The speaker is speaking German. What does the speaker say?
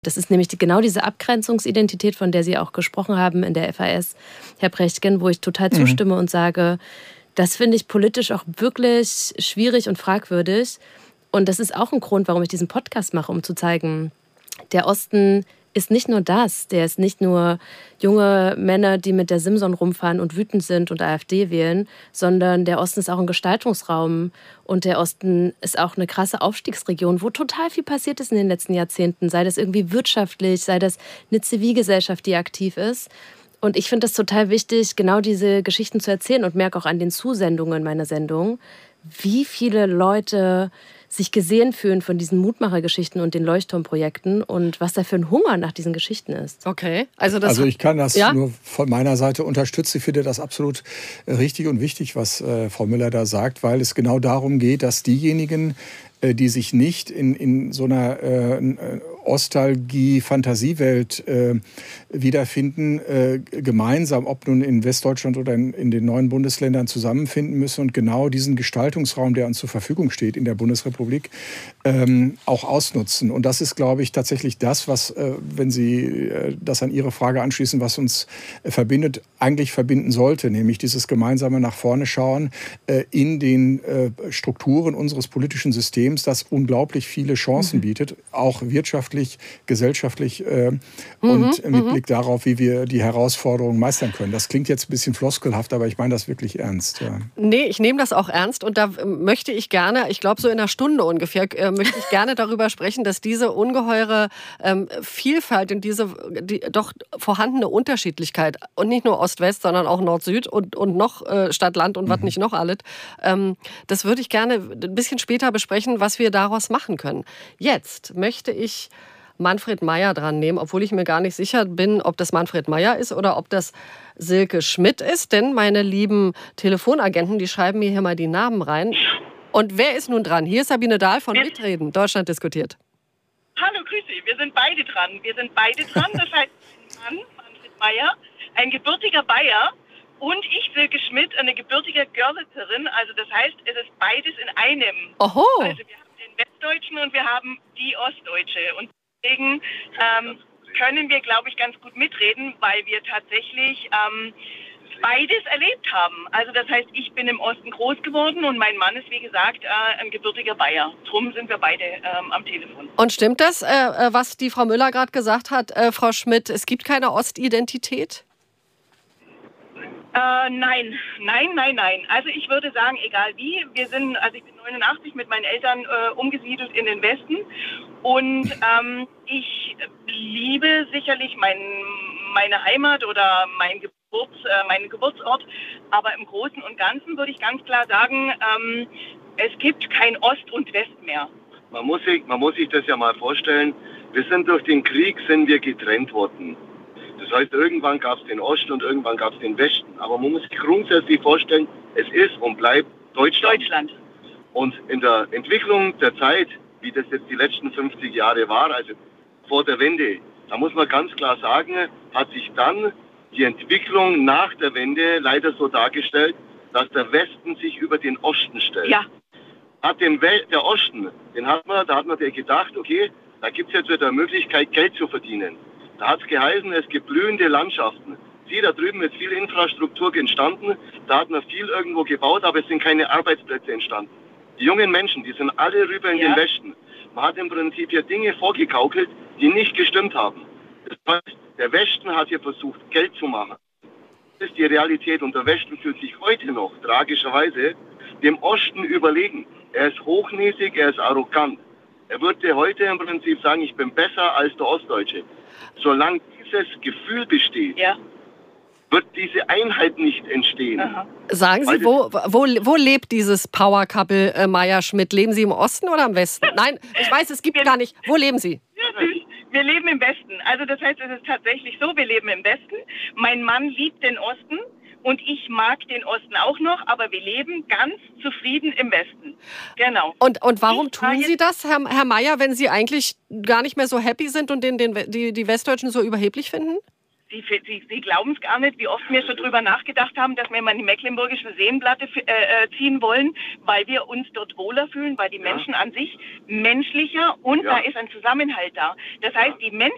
Das ist nämlich genau diese Abgrenzungsidentität, von der Sie auch gesprochen haben in der FAS, Herr Brechtgen, wo ich total zustimme und sage, das finde ich politisch auch wirklich schwierig und fragwürdig. Und das ist auch ein Grund, warum ich diesen Podcast mache, um zu zeigen, der Osten ist nicht nur das. Der ist nicht nur junge Männer, die mit der Simson rumfahren und wütend sind und AfD wählen, sondern der Osten ist auch ein Gestaltungsraum. Und der Osten ist auch eine krasse Aufstiegsregion, wo total viel passiert ist in den letzten Jahrzehnten. Sei das irgendwie wirtschaftlich, sei das eine Zivilgesellschaft, die aktiv ist. Und ich finde es total wichtig, genau diese Geschichten zu erzählen und merke auch an den Zusendungen meiner Sendung, wie viele Leute sich gesehen fühlen von diesen Mutmachergeschichten und den Leuchtturmprojekten und was da für ein Hunger nach diesen Geschichten ist. Okay. Also ich kann das nur von meiner Seite unterstützen. Ich finde das absolut richtig und wichtig, was Frau Müller da sagt, weil es genau darum geht, dass diejenigen, die sich nicht in so einer Ostalgie-Fantasiewelt wiederfinden, gemeinsam, ob nun in Westdeutschland oder in den neuen Bundesländern, zusammenfinden müssen und genau diesen Gestaltungsraum, der uns zur Verfügung steht in der Bundesrepublik, auch ausnutzen. Und das ist, glaube ich, tatsächlich das, was, wenn Sie das an Ihre Frage anschließen, was uns verbindet, eigentlich verbinden sollte, nämlich dieses gemeinsame nach vorne schauen in den Strukturen unseres politischen Systems, das unglaublich viele Chancen bietet, auch wirtschaftlich, gesellschaftlich und mit Blick darauf, wie wir die Herausforderungen meistern können. Das klingt jetzt ein bisschen floskelhaft, aber ich meine das wirklich ernst. Ja. Nee, ich nehme das auch ernst und da möchte ich gerne, ich glaube so in einer Stunde ungefähr, möchte ich gerne darüber sprechen, dass diese ungeheure Vielfalt und diese doch vorhandene Unterschiedlichkeit und nicht nur Ost-West, sondern auch Nord-Süd und noch Stadt-Land und was nicht noch alles, das würde ich gerne ein bisschen später besprechen, was wir daraus machen können. Jetzt möchte ich Manfred Meyer dran nehmen, obwohl ich mir gar nicht sicher bin, ob das Manfred Meyer ist oder ob das Silke Schmidt ist, denn meine lieben Telefonagenten, die schreiben mir hier mal die Namen rein. Und wer ist nun dran? Hier ist Sabine Dahl von Mitreden, Deutschland diskutiert. Hallo, grüß Sie, wir sind beide dran. Das heißt, mein Mann, Manfred Meyer, ein gebürtiger Bayer, und ich, Silke Schmidt, eine gebürtige Görlitzerin. Also das heißt, es ist beides in einem. Oho. Also wir haben den Westdeutschen und wir haben die Ostdeutsche. Und deswegen können wir, glaube ich, ganz gut mitreden, weil wir tatsächlich beides erlebt haben. Also das heißt, ich bin im Osten groß geworden und mein Mann ist, wie gesagt, ein gebürtiger Bayer. Drum sind wir beide am Telefon. Und stimmt das, was die Frau Müller gerade gesagt hat, Frau Schmidt, es gibt keine Ostidentität? Nein. Also ich würde sagen, egal wie, ich bin 89 mit meinen Eltern umgesiedelt in den Westen und ich liebe sicherlich meine Heimat oder meinen Geburtsort, aber im Großen und Ganzen würde ich ganz klar sagen, es gibt kein Ost und West mehr. Man muss sich das ja mal vorstellen, durch den Krieg sind wir getrennt worden. Das heißt, irgendwann gab es den Osten und irgendwann gab es den Westen. Aber man muss sich grundsätzlich vorstellen, es ist und bleibt Deutschland. Und in der Entwicklung der Zeit, wie das jetzt die letzten 50 Jahre war, also vor der Wende, da muss man ganz klar sagen, hat sich dann die Entwicklung nach der Wende leider so dargestellt, dass der Westen sich über den Osten stellt. Ja. Der Osten, da hat man gedacht, okay, da gibt es jetzt wieder eine Möglichkeit, Geld zu verdienen. Da hat es geheißen, es gibt blühende Landschaften. Da drüben ist viel Infrastruktur entstanden, da hat man viel irgendwo gebaut, aber es sind keine Arbeitsplätze entstanden. Die jungen Menschen, die sind alle rüber in den Westen. Man hat im Prinzip hier Dinge vorgegaukelt, die nicht gestimmt haben. Das heißt, der Westen hat hier versucht, Geld zu machen. Das ist die Realität und der Westen fühlt sich heute noch, tragischerweise, dem Osten überlegen. Er ist hochnäsig, er ist arrogant. Er würde heute im Prinzip sagen, ich bin besser als der Ostdeutsche. Solange dieses Gefühl besteht, wird diese Einheit nicht entstehen. Aha. Sagen Sie, wo lebt dieses Power Couple Meyer-Schmidt? Leben Sie im Osten oder im Westen? Nein, ich weiß, es gibt gar nicht. Wo leben Sie? Wir leben im Westen. Also das heißt, es ist tatsächlich so, wir leben im Westen. Mein Mann liebt den Osten und ich mag den Osten auch noch, aber wir leben ganz zufrieden im Westen. Genau. Und warum tun Sie das, Herr Meyer, wenn Sie eigentlich gar nicht mehr so happy sind und die Westdeutschen so überheblich finden? Sie glauben es gar nicht, wie oft wir schon drüber nachgedacht haben, dass wir mal die mecklenburgische Seenplatte ziehen wollen, weil wir uns dort wohler fühlen, weil die Menschen an sich menschlicher und da ist ein Zusammenhalt da. Das heißt, die Menschen